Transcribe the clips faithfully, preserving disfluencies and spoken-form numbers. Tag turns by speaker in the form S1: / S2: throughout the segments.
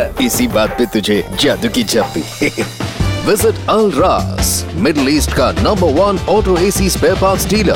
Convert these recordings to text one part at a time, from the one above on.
S1: इसी बात पे तुझे जादू की चाबी। Visit Al Ras, Middle East का number one auto A C spare parts dealer.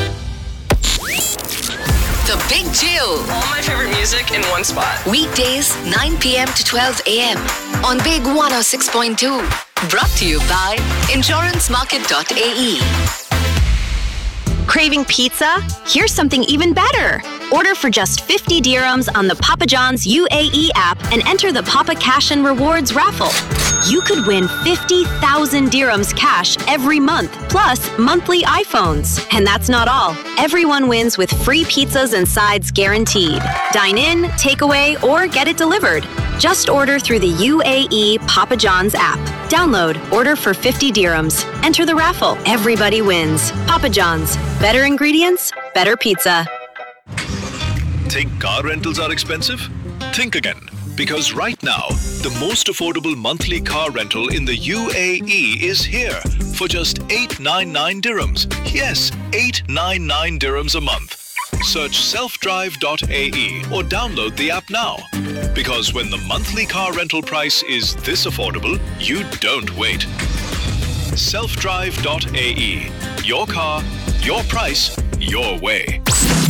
S2: The Big Chill.
S3: All my favorite music in one spot.
S2: Weekdays nine p.m. to twelve a.m. on Big one oh six point two. Brought to you by insurance market dot a e.
S4: Craving pizza? Here's something even better. Order for just fifty dirhams on the Papa John's U A E app and enter the Papa Cash and Rewards raffle. You could win fifty thousand dirhams cash every month, plus monthly iPhones. And that's not all. Everyone wins with free pizzas and sides guaranteed. Dine in, take away, or get it delivered. Just order through the U A E Papa John's app. Download, order for fifty dirhams. Enter the raffle. Everybody wins. Papa John's. Better ingredients, better pizza.
S5: Think car rentals are expensive? Think again. Because right now, the most affordable monthly car rental in the U A E is here for just eight ninety-nine dirhams. Yes, eight ninety-nine dirhams a month. Search self drive dot a e or download the app now. Because when the monthly car rental price is this affordable, you don't wait. self drive dot a e. Your car, your price, your way.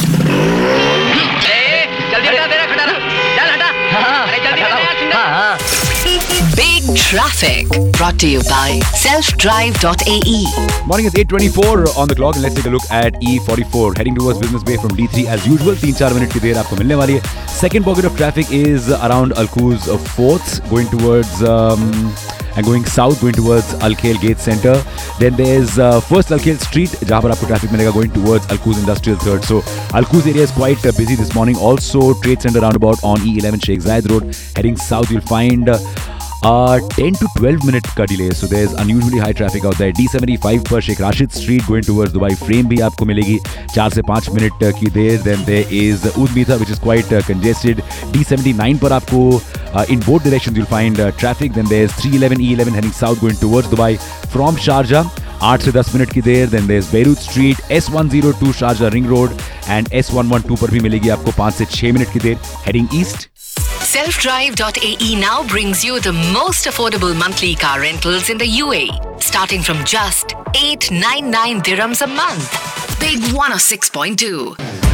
S2: Big Traffic. Brought to you by self drive dot a e.
S6: Morning is eight twenty-four on the clock and let's take a look at E forty-four. Heading towards Business Bay from D three as usual. three to four minute की देर आपको मिलने वाली है. Second pocket of traffic is around Al Quoz uh, fourth going towards um, and going south going towards Al Khail Gate Center. Then there's uh, first Al Khail Street जहाँ पर आपको traffic मिलेगा going towards Al Quoz Industrial third. So Al Quoz area is quite uh, busy this morning. Also Trade Center roundabout on E eleven Sheikh Zayed Road. Heading south you'll find uh, Uh, ten to twelve minute का delay, so there's unusually high traffic out there. D seventy-five पर Sheikh Rashid Street going towards Dubai Frame भी आपको मिलेगी four से five minute की देर. Then there is Oud Meetha which is quite uh, congested. D seventy-nine पर आपको uh, in both directions you'll find uh, traffic. Then there's three eleven E eleven heading south going towards Dubai from Sharjah. eight से ten minute की देर. Then there's Beirut Street, S one oh two Sharjah Ring Road and S one twelve पर भी मिलेगी आपको five से six minute की देर heading east.
S2: self drive dot a e now brings you the most affordable monthly car rentals in the U A E, starting from just eight ninety-nine dirhams a month. Big one oh six point two.